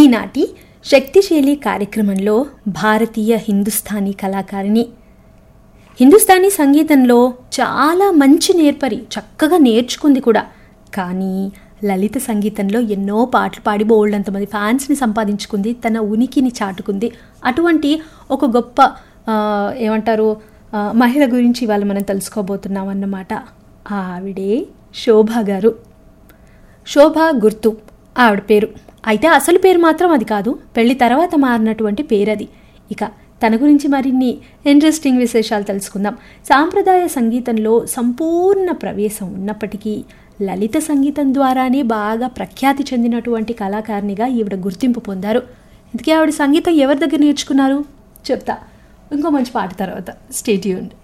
ఈనాటి శక్తిశైలి కార్యక్రమంలో భారతీయ హిందుస్థానీ కళాకారిణి. హిందుస్థానీ సంగీతంలో చాలా మంచి నేర్పరి, చక్కగా నేర్చుకుంది కూడా. కానీ లలిత సంగీతంలో ఎన్నో పాటలు పాడి బోల్డంతమంది ఫ్యాన్స్ని సంపాదించుకుంది, తన ఉనికిని చాటుకుంది. అటువంటి ఒక గొప్ప మహిళ గురించి ఇవాళ మనం తెలుసుకోబోతున్నాం అన్నమాట. ఆవిడే శోభా గారు. శోభా గుర్తు ఆవిడ పేరు. అయితే అసలు పేరు మాత్రం అది కాదు, పెళ్లి తర్వాత మారినటువంటి పేరు అది. ఇక తన గురించి మరిన్ని ఇంట్రెస్టింగ్ విశేషాలు తెలుసుకుందాం. సాంప్రదాయ సంగీతంలో సంపూర్ణ ప్రవేశం ఉన్నప్పటికీ లలిత సంగీతం ద్వారానే బాగా ప్రఖ్యాతి చెందినటువంటి కళాకారిణిగా ఈవిడ గుర్తింపు పొందారు. ఇందుకే ఆవిడ సంగీతం ఎవరి దగ్గర నేర్చుకున్నారు చెప్తా ఇంకో మంచి పాట తర్వాత. Stay tuned.